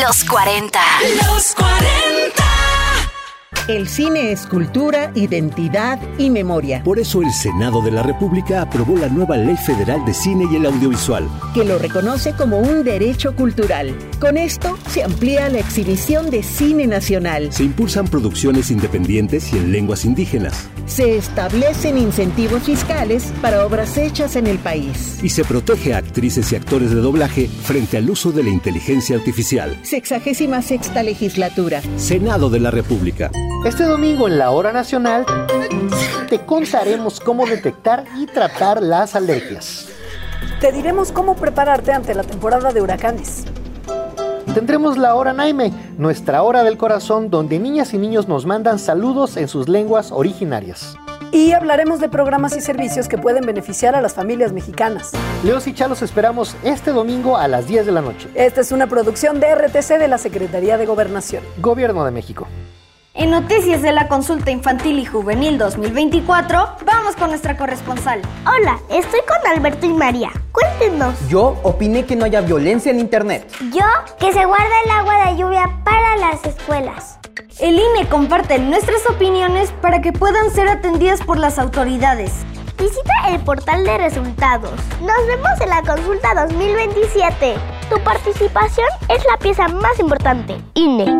Los 40. Los 40. El cine es cultura, identidad y memoria. Por eso el Senado de la República aprobó la nueva Ley Federal de Cine y el Audiovisual, que lo reconoce como un derecho cultural. Con esto se amplía la exhibición de cine nacional. Se impulsan producciones independientes y en lenguas indígenas. Se establecen incentivos fiscales para obras hechas en el país. Y se protege a actrices y actores de doblaje frente al uso de la inteligencia artificial. 66ª legislatura. Senado de la República. Este domingo en la Hora Nacional te contaremos cómo detectar y tratar las alergias. Te diremos cómo prepararte ante la temporada de huracanes. Tendremos la Hora Naime, nuestra hora del corazón, donde niñas y niños nos mandan saludos en sus lenguas originarias. Y hablaremos de programas y servicios que pueden beneficiar a las familias mexicanas. Leos y Chalos esperamos este domingo a las 10 de la noche. Esta es una producción de RTC de la Secretaría de Gobernación. Gobierno de México. En noticias de la Consulta Infantil y Juvenil 2024, vamos con nuestra corresponsal. Hola, estoy con Alberto y María. Cuéntenos. Yo opiné que no haya violencia en internet. Yo, que se guarda el agua de lluvia para las escuelas. El INE comparte nuestras opiniones para que puedan ser atendidas por las autoridades. Visita el portal de resultados. Nos vemos en la Consulta 2027. Tu participación es la pieza más importante. INE.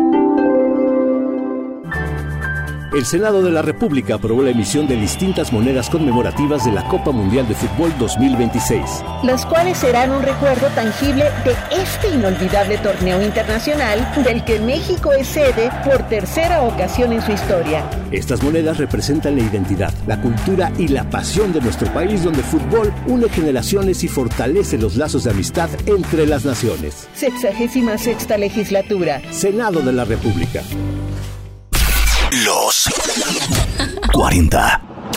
El Senado de la República aprobó la emisión de distintas monedas conmemorativas de la Copa Mundial de Fútbol 2026. Las cuales serán un recuerdo tangible de este inolvidable torneo internacional del que México es sede por tercera ocasión en su historia. Estas monedas representan la identidad, la cultura y la pasión de nuestro país, donde el fútbol une generaciones y fortalece los lazos de amistad entre las naciones. 66ª legislatura. Senado de la República. Los 40.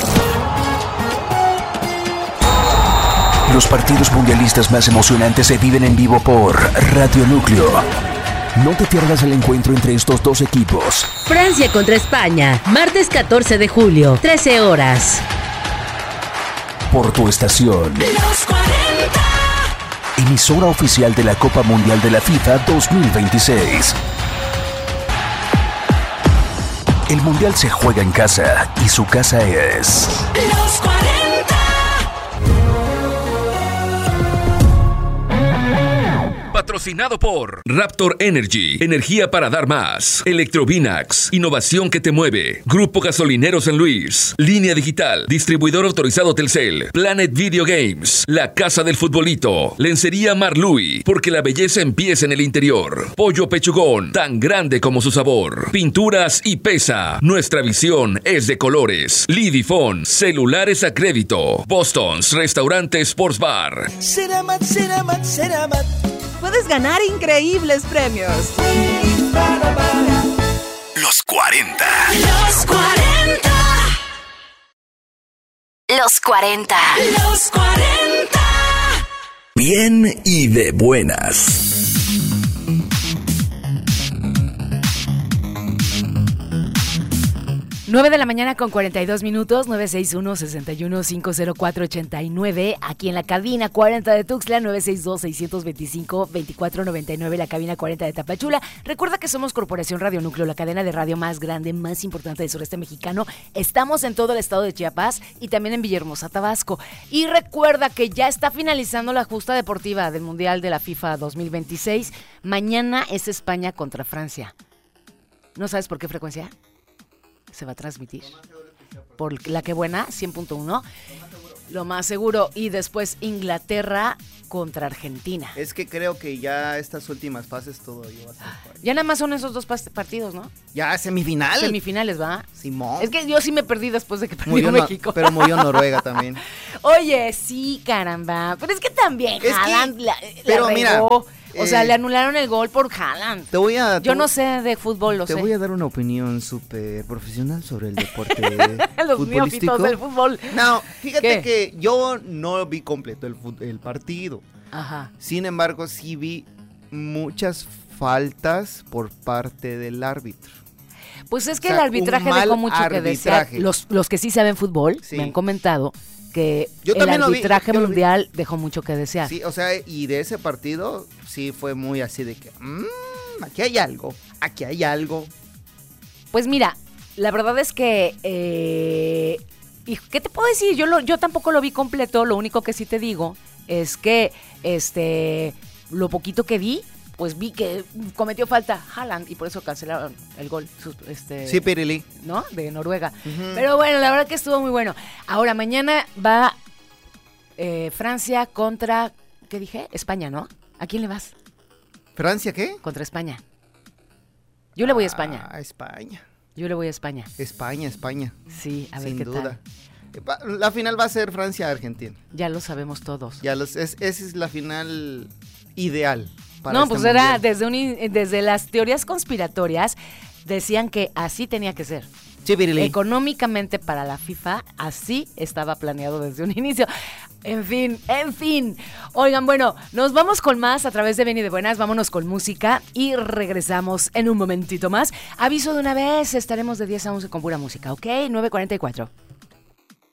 Los partidos mundialistas más emocionantes se viven en vivo por Radio Núcleo. No te pierdas el encuentro entre estos dos equipos. Francia contra España, martes 14 de julio, 13 horas. Por tu estación. Los 40. Emisora oficial de la Copa Mundial de la FIFA 2026. El Mundial se juega en casa y su casa es... Los 40. Patrocinado por Raptor Energy, energía para dar más. Electrovinax, innovación que te mueve. Grupo Gasolinero San Luis. Línea Digital, distribuidor autorizado Telcel. Planet Video Games, la casa del futbolito. Lencería Marlui, porque la belleza empieza en el interior. Pollo Pechugón, tan grande como su sabor. Pinturas y Pesa, nuestra visión es de colores. Lidifón, celulares a crédito. Boston's, restaurante Sports Bar. Ceramat, Ceramat, Ceramat. Puedes ganar increíbles premios. Los 40. Los 40. Los 40. Los 40. Bien y de buenas. 9 de la mañana con 42 minutos, 961-61-504-89, aquí en la cabina 40 de Tuxtla, 962-625-2499, la cabina 40 de Tapachula. Recuerda que somos Corporación Radio Núcleo, la cadena de radio más grande, más importante del sureste mexicano. Estamos en todo el estado de Chiapas y también en Villahermosa, Tabasco. Y recuerda que ya está finalizando la justa deportiva del Mundial de la FIFA 2026. Mañana es España contra Francia. ¿No sabes por qué frecuencia se va a transmitir? Por la que buena, 100.1, lo más seguro. Y después Inglaterra contra Argentina. Es que creo que ya estas últimas fases todo iba a ser. Ya nada más son esos dos partidos, ¿no? Ya, semifinal. Semifinales, ¿va? Simón. Es que yo sí me perdí después de que perdió México. Pero murió Noruega también. Oye, sí, caramba. Pero es que también Haaland la pero regó. Mira, o sea, le anularon el gol por Haaland. Yo no sé de fútbol, te voy a dar una opinión súper profesional sobre el deporte Los futbolístico. neófitos del fútbol. No, fíjate que yo no vi completo el partido. Ajá. Sin embargo, sí vi muchas faltas por parte del árbitro. Pues es que el arbitraje dejó mucho que desear. Los que sí saben fútbol me han comentado que el arbitraje mundial dejó mucho que desear. Sí, o sea, y de ese partido sí fue muy así de que... aquí hay algo, aquí hay algo. Pues mira, la verdad es que, ¿y qué te puedo decir? Yo tampoco lo vi completo, lo único que sí te digo es que, lo poquito que vi, pues vi que cometió falta Haaland y por eso cancelaron el gol, Sí, Pirili. ¿no? De Noruega. Pero bueno, la verdad que estuvo muy bueno. Ahora, mañana va Francia contra, ¿qué dije? España, ¿no? ¿A quién le vas? ¿Francia qué? Contra España. Yo le voy a España. A España. Yo le voy a España. España. Sí, a ver sin qué duda. tal. La final va a ser Francia-Argentina. Ya lo sabemos todos. Esa es la final ideal. No, pues era desde las teorías conspiratorias decían que así tenía que ser. Sí, Pirili. Económicamente para la FIFA así estaba planeado desde un inicio. En fin. Oigan, bueno, nos vamos con más a través de Beni de Buenas, vámonos con música y regresamos en un momentito más. Aviso de una vez, estaremos de 10 a 11 con pura música, ¿ok? 9:44.